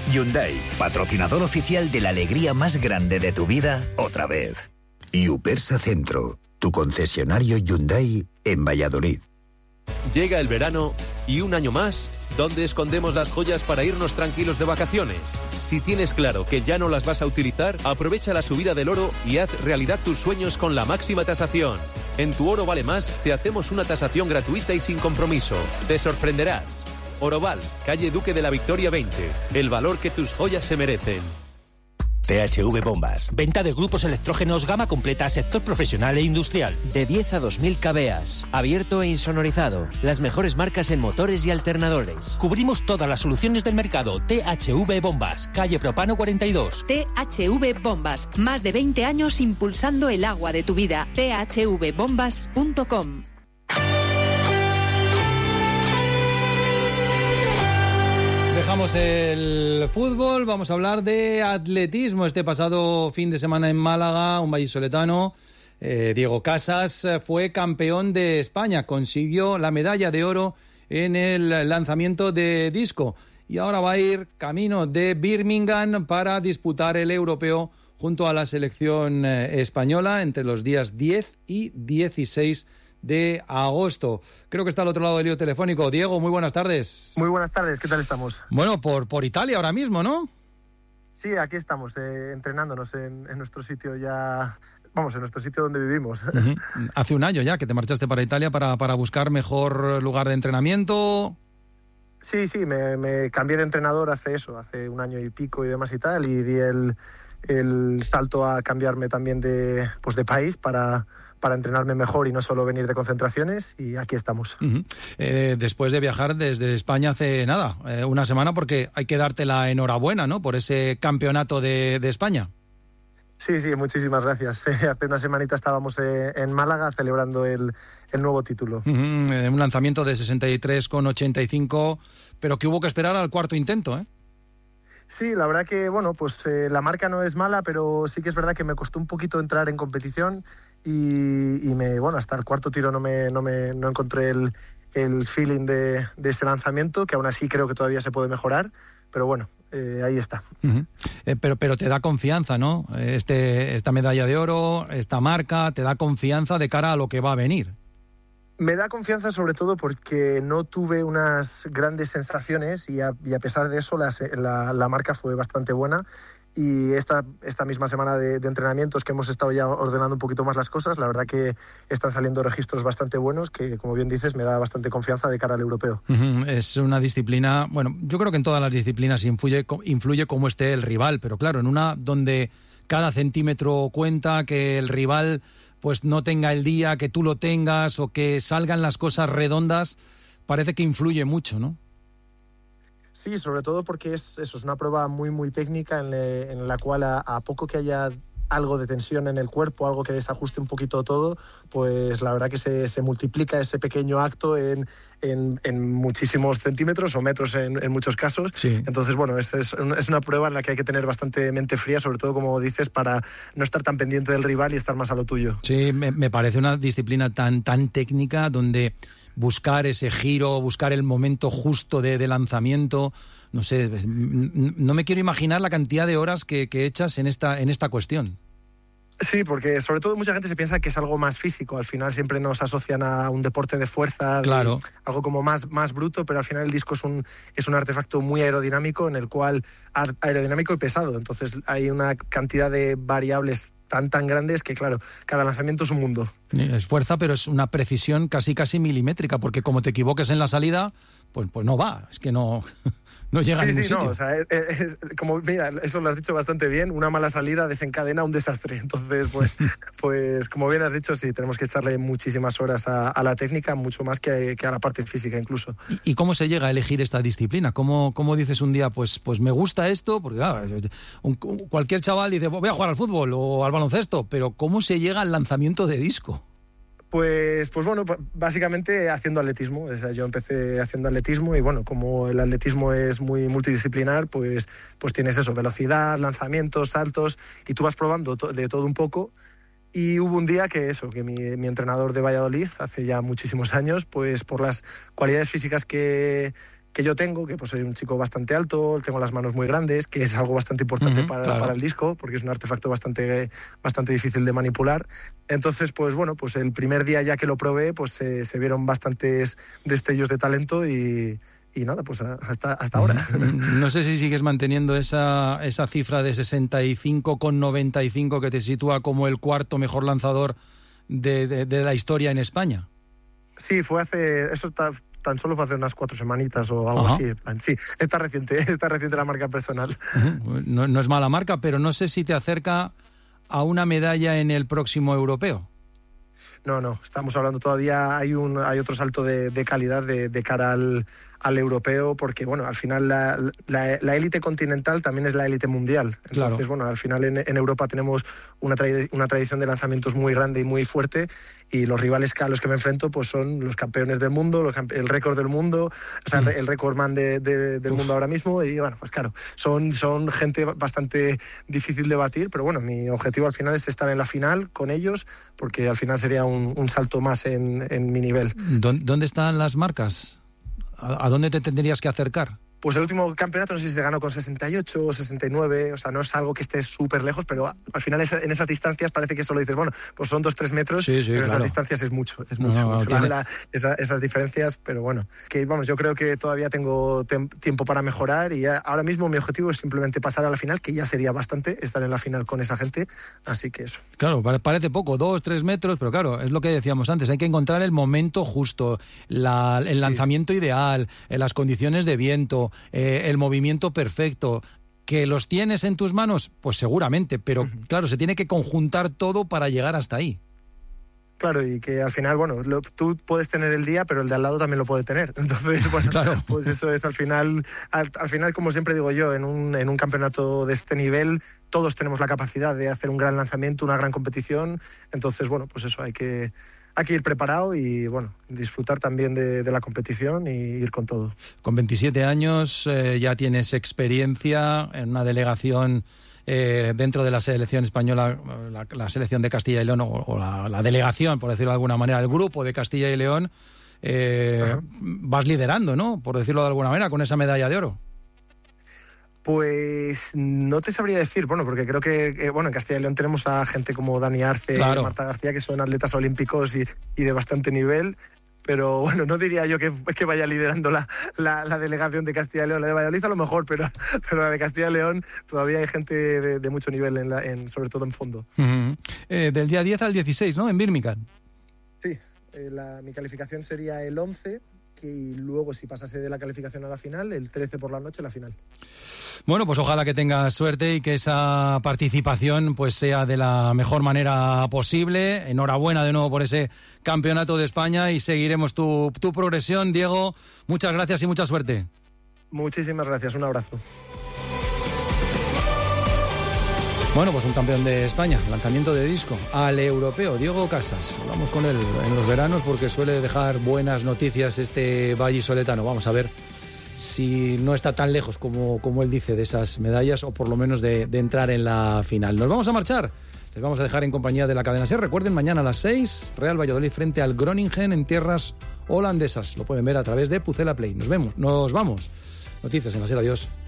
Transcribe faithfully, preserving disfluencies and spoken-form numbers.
Hyundai, patrocinador oficial de la alegría más grande de tu vida, otra vez. Y Upersa Centro, tu concesionario Hyundai en Valladolid. Llega el verano y un año más, ¿dónde escondemos las joyas para irnos tranquilos de vacaciones? Si tienes claro que ya no las vas a utilizar, aprovecha la subida del oro y haz realidad tus sueños con la máxima tasación. En Tu Oro Vale Más te hacemos una tasación gratuita y sin compromiso. Te sorprenderás. Oroval, calle Duque de la Victoria veinte. El valor que tus joyas se merecen. T H V Bombas. Venta de grupos electrógenos gama completa, sector profesional e industrial. De diez a dos mil kVA. Abierto e insonorizado. Las mejores marcas en motores y alternadores. Cubrimos todas las soluciones del mercado. T H V Bombas. Calle Propano cuarenta y dos. T H V Bombas. Más de veinte años impulsando el agua de tu vida. T H V bombas punto com. Dejamos el fútbol, vamos a hablar de atletismo. Este pasado fin de semana en Málaga, un vallisoletano, eh, Diego Casas, fue campeón de España, consiguió la medalla de oro en el lanzamiento de disco y ahora va a ir camino de Birmingham para disputar el europeo junto a la selección eh, española entre los días diez y dieciséis de agosto. Creo que está al otro lado del hilo telefónico. Diego, muy buenas tardes. Muy buenas tardes, ¿qué tal estamos? Bueno, por, por Italia ahora mismo, ¿no? Sí, aquí estamos, eh, entrenándonos en, en nuestro sitio ya... Vamos, en nuestro sitio donde vivimos. Uh-huh. Hace un año ya que te marchaste para Italia para, para buscar mejor lugar de entrenamiento. Sí, sí, me, me cambié de entrenador hace eso, hace un año y pico y demás y tal, y di el, el salto a cambiarme también de, pues de país para... para entrenarme mejor y no solo venir de concentraciones, y aquí estamos. Uh-huh. Eh, después de viajar desde España hace nada, eh, una semana, porque hay que darte la enhorabuena, ¿no?, por ese campeonato de, de España. Sí, sí, muchísimas gracias. Hace una semanita estábamos eh, en Málaga celebrando el, el nuevo título. Uh-huh. Eh, un lanzamiento de sesenta y tres coma ochenta y cinco, pero que hubo que esperar al cuarto intento, ¿eh? Sí, la verdad que, bueno, pues eh, la marca no es mala, pero sí que es verdad que me costó un poquito entrar en competición. Y, y me bueno hasta el cuarto tiro no me no me no encontré el, el feeling de, de ese lanzamiento, que aún así creo que todavía se puede mejorar, pero bueno, eh, ahí está. Uh-huh. eh, pero pero te da confianza, ¿no? Este esta medalla de oro, esta marca, te da confianza de cara a lo que va a venir. Me da confianza sobre todo porque no tuve unas grandes sensaciones y a, y a pesar de eso la, la, la marca fue bastante buena. Y esta, esta misma semana de, de entrenamientos que hemos estado ya ordenando un poquito más las cosas, la verdad que están saliendo registros bastante buenos que, como bien dices, me da bastante confianza de cara al europeo. Uh-huh. Es una disciplina, bueno, yo creo que en todas las disciplinas influye, influye cómo esté el rival, pero claro, en una donde cada centímetro cuenta, que el rival pues no tenga el día, que tú lo tengas, o que salgan las cosas redondas, parece que influye mucho, ¿no? Sí, sobre todo porque es eso, es una prueba muy muy técnica en, le, en la cual a, a poco que haya algo de tensión en el cuerpo, algo que desajuste un poquito todo, pues la verdad que se, se multiplica ese pequeño acto en, en, en muchísimos centímetros o metros en, en muchos casos. Sí. Entonces, bueno, es, es, es una prueba en la que hay que tener bastante mente fría, sobre todo, como dices, para no estar tan pendiente del rival y estar más a lo tuyo. Sí, me, me parece una disciplina tan, tan técnica donde buscar ese giro, buscar el momento justo de, de lanzamiento, no sé, no me quiero imaginar la cantidad de horas que, que echas en esta, en esta cuestión. Sí, porque sobre todo mucha gente se piensa que es algo más físico, al final siempre nos asocian a un deporte de fuerza, claro, de, algo como más, más bruto, pero al final el disco es un, es un artefacto muy aerodinámico, en el cual aerodinámico y pesado, entonces hay una cantidad de variables tan tan grandes que, claro, cada lanzamiento es un mundo. Es fuerza, pero es una precisión casi casi milimétrica, porque como te equivoques en la salida, pues, pues no va, es que no, no llega sí, a ningún sí, sitio. No, o sea, es, es, como, mira, eso lo has dicho bastante bien, una mala salida desencadena un desastre, entonces, pues, pues como bien has dicho, sí, tenemos que echarle muchísimas horas a, a la técnica, mucho más que, que a la parte física incluso. ¿Y, y cómo se llega a elegir esta disciplina? ¿Cómo, cómo dices un día, pues, pues me gusta esto? Porque claro, un, cualquier chaval dice, voy a jugar al fútbol o al baloncesto, pero ¿cómo se llega al lanzamiento de disco? Pues, pues bueno, básicamente haciendo atletismo. O sea, yo empecé haciendo atletismo y bueno, como el atletismo es muy multidisciplinar, pues, pues tienes eso, velocidad, lanzamientos, saltos, y tú vas probando to- de todo un poco. Y hubo un día que eso, que mi, mi entrenador de Valladolid, hace ya muchísimos años, pues por las cualidades físicas que, que yo tengo, que pues soy un chico bastante alto, tengo las manos muy grandes, que es algo bastante importante uh-huh, para, claro. para el disco, porque es un artefacto bastante, bastante difícil de manipular. Entonces, pues bueno, pues el primer día ya que lo probé, pues eh, se vieron bastantes destellos de talento y... Y nada, pues hasta, hasta ahora. No sé si sigues manteniendo esa, esa cifra de sesenta y cinco coma noventa y cinco que te sitúa como el cuarto mejor lanzador de, de, de la historia en España. Sí, fue hace... Eso ta, tan solo fue hace unas cuatro semanitas o algo Ajá. así. Sí, está reciente, está reciente la marca personal. No, no es mala marca, pero no sé si te acerca a una medalla en el próximo europeo. No, no, estamos hablando todavía, hay un hay otro salto de, de calidad de, de cara al, al europeo, porque bueno, al final la, la, la élite continental también es la élite mundial. Entonces, claro. bueno, al final en, en Europa tenemos una, trad- una tradición de lanzamientos muy grande y muy fuerte, y los rivales a los que me enfrento pues son los campeones del mundo, los campe- el récord del mundo, o sea, mm. el recordman de, de, del Uf. mundo ahora mismo, y bueno, pues claro, son, son gente bastante difícil de batir, pero bueno, mi objetivo al final es estar en la final con ellos, porque al final sería un, un salto más en, en mi nivel. ¿Dónde están las marcas? ¿A dónde te tendrías que acercar? Pues el último campeonato no sé si se ganó con sesenta y ocho o sesenta y nueve, o sea, no es algo que esté súper lejos, pero al final en esas distancias parece que solo dices, bueno, pues son dos, tres metros, sí, sí, pero en claro. esas distancias es mucho, es mucho, no, no, mucho. La, esa, esas diferencias, pero bueno, que vamos, yo creo que todavía tengo tem- tiempo para mejorar, y ya, ahora mismo mi objetivo es simplemente pasar a la final, que ya sería bastante estar en la final con esa gente, así que eso. Claro, parece poco, dos, tres metros, pero claro, es lo que decíamos antes, hay que encontrar el momento justo, la, el lanzamiento sí. ideal, las condiciones de viento, eh, el movimiento perfecto. ¿Que los tienes en tus manos? Pues seguramente, pero uh-huh. claro, se tiene que conjuntar todo para llegar hasta ahí. Claro, y que al final, bueno, lo, tú puedes tener el día, pero el de al lado también lo puede tener. Entonces, bueno, claro. pues eso es al final, al, al final, como siempre digo yo, en un, en un campeonato de este nivel, todos tenemos la capacidad de hacer un gran lanzamiento, una gran competición. Entonces, bueno, pues eso hay que... Hay que ir preparado y, bueno, disfrutar también de, de la competición y ir con todo. Con veintisiete años eh, ya tienes experiencia en una delegación eh, dentro de la selección española, la, la selección de Castilla y León, o, o la, la delegación, por decirlo de alguna manera, el grupo de Castilla y León. Eh, vas liderando, ¿no? Por decirlo de alguna manera, con esa medalla de oro. Pues no te sabría decir, bueno, porque creo que eh, bueno, en Castilla y León tenemos a gente como Dani Arce, claro. Marta García, que son atletas olímpicos y, y de bastante nivel, pero bueno, no diría yo que, que vaya liderando la, la, la delegación de Castilla y León. La de Valladolid a lo mejor, pero, pero la de Castilla y León todavía hay gente de, de mucho nivel, en la, en, sobre todo en fondo. Uh-huh. Eh, del día diez al dieciséis, ¿no? En Birmingham. Sí, eh, la, mi calificación sería el once, y luego si pasase de la calificación a la final, el trece por la noche la final. Bueno, pues ojalá que tengas suerte y que esa participación pues sea de la mejor manera posible. Enhorabuena de nuevo por ese campeonato de España y seguiremos tu, tu progresión, Diego. Muchas gracias y mucha suerte. Muchísimas gracias, un abrazo. Bueno, pues un campeón de España, lanzamiento de disco al europeo, Diego Casas. Vamos con él en los veranos porque suele dejar buenas noticias este vallisoletano. Vamos a ver si no está tan lejos como, como él dice de esas medallas, o por lo menos de, de entrar en la final. Nos vamos a marchar. Les vamos a dejar en compañía de la cadena SER. Recuerden, mañana a las seis, Real Valladolid frente al Groningen en tierras holandesas. Lo pueden ver a través de Pucela Play. Nos vemos, nos vamos. Noticias en la SER, adiós.